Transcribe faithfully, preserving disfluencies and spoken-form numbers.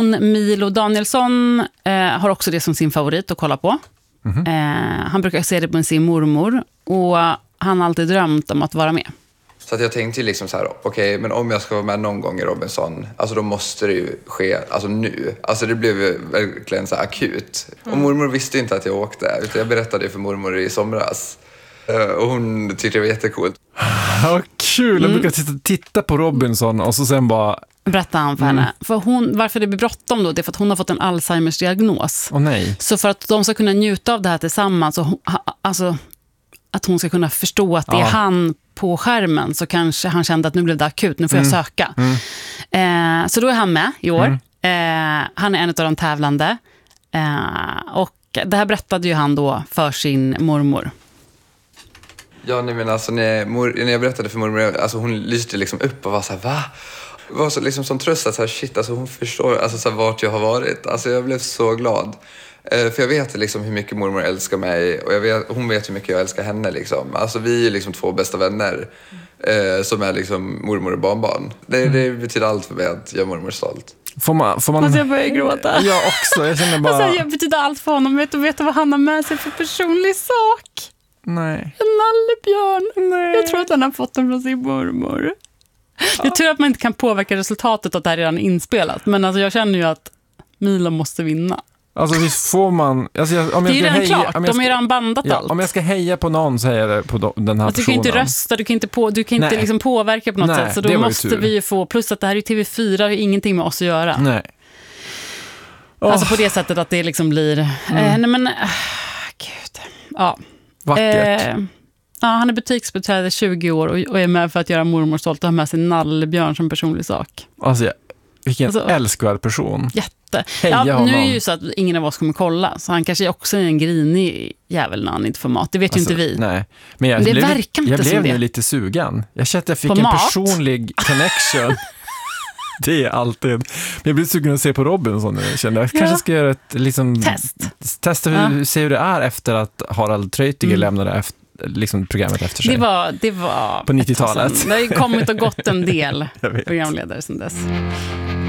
han Milo Danielsson eh, har också det som sin favorit att kolla på. Mm-hmm. eh, Han brukar se det med sin mormor. Och han har alltid drömt om att vara med. Så att jag tänkte ju liksom så här, okej, okay, men om jag ska vara med någon gång i Robinson, alltså då måste det ju ske, alltså nu. Alltså det blev ju verkligen så här akut. Mm. Och mormor visste inte att jag åkte, utan jag berättade för mormor i somras. Och hon tyckte det var jättekult. Vad kul, mm. jag brukar titta, titta på Robinson och så sen bara... Berätta han för mm. henne. För hon, varför det blir bråttom då, det är för att hon har fått en Alzheimers diagnos. Åh nej. Så för att de ska kunna njuta av det här tillsammans, och, alltså att hon ska kunna förstå att det ja. är han på skärmen, så kanske han kände att nu blev det akut, nu får mm. jag söka. Mm. Eh, så då är han med i år. Mm. Eh, han är en av de tävlande. Eh, och det här berättade ju han då för sin mormor. Ja, nej, men alltså när, mor, när jag berättade för mormor, alltså hon lyste liksom upp och var så här, va? Var så liksom som tröst att så här, shit, alltså hon förstår alltså så här, vart jag har varit. Alltså jag blev så glad. Eh, för jag vet liksom hur mycket mormor älskar mig, och jag vet, hon vet hur mycket jag älskar henne liksom. Alltså vi är liksom två bästa vänner eh, som är liksom mormor och barnbarn. Det, det betyder allt för mig att jag är mormor stolt. Får man, får man... Alltså jag börjar gråta. Jag också, jag känner bara... Alltså jag betyder allt för honom. Vet du, vet du vad han har med sig för personlig sak? Nej. En nallebjörn. Nej. Jag tror att han har fått den från sin mormor. Det är tur att man inte kan påverka resultatet, att det här redan är inspelat. Men alltså jag känner ju att Milo måste vinna. Alltså visst får man... Alltså jag, om jag det är redan heja, klart, om jag de har ju redan bandat ja, allt. Om jag ska heja på någon så är det på do, den här alltså, personen. Du kan inte rösta, du kan inte, på, du kan inte liksom påverka på något Nej, sätt. Så då måste vi ju få... Plus att det här är T V fyra, har ju ingenting med oss att göra. Nej. Oh. Alltså på det sättet att det liksom blir... Mm. Eh, nej men... Äh, gud. Ja. Vackert. Eh, ja, han är butiksbeträde tjugo år och, och är med för att göra mormor stolt och ha med sin nallebjörn som personlig sak. Alltså, ja. Vilken alltså, älskvärd person. Jätte. Heja ja, honom. nu är det ju så att ingen av oss kommer kolla, så han kanske också är en grinig jävel när han inte får mat. Det vet alltså, ju inte vi. Nej. Men jag det blev, verkar inte jag blev som nu det. lite sugen. Jag kände att jag fick på en mat? personlig connection. Det är alltid. Men jag blir sugen att se på Robinson nu. Jag kände jag kanske ja. ska göra ett liksom, test. Testa hur, ja. se hur det är efter att Harald Treutiger mm. lämnade efter, liksom programmet efter sig. Det var, det var på nittiotalet. Det har ju kommit och gått en del programledare sedan dess.